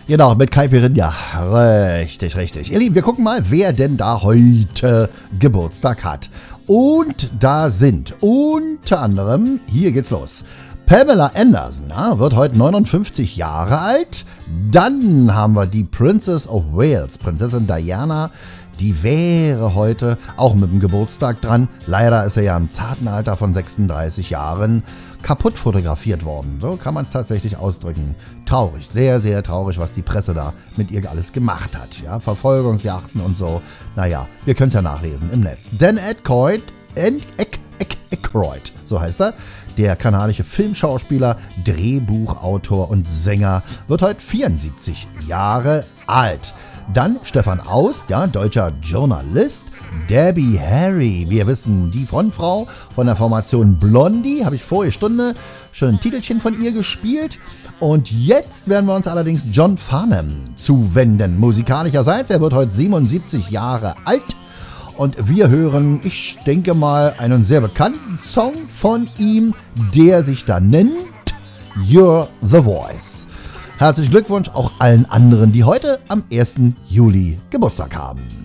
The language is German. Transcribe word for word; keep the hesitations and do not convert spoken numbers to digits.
Genau, mit Caipirinha. Richtig, richtig. Ihr Lieben, wir gucken mal, wer denn da heute Geburtstag hat. Und da sind unter anderem, hier geht's los, Pamela Anderson, ja, wird heute neunundfünfzig Jahre alt. Dann haben wir die Princess of Wales, Prinzessin Diana. Die wäre heute auch mit dem Geburtstag dran. Leider ist er ja im zarten Alter von sechsunddreißig Jahren kaputt fotografiert worden. So kann man es tatsächlich ausdrücken. Traurig, sehr, sehr traurig, was die Presse da mit ihr alles gemacht hat. Ja, Verfolgungsjachten und so. Naja, wir können es ja nachlesen im Netz. Dan Aykroyd, Aykroyd, so heißt er, der kanadische Filmschauspieler, Drehbuchautor und Sänger, wird heute vierundsiebzig Jahre alt. Dann Stefan Aust, ja, deutscher Journalist. Debbie Harry, wir wissen, die Frontfrau von der Formation Blondie, habe ich vorige Stunde schon ein Titelchen von ihr gespielt. Und jetzt werden wir uns allerdings John Farnham zuwenden, musikalischerseits. Er wird heute siebenundsiebzig Jahre alt. Und wir hören, ich denke mal, einen sehr bekannten Song von ihm, der sich da nennt You're the Voice. Herzlichen Glückwunsch auch allen anderen, die heute am ersten Juli Geburtstag haben.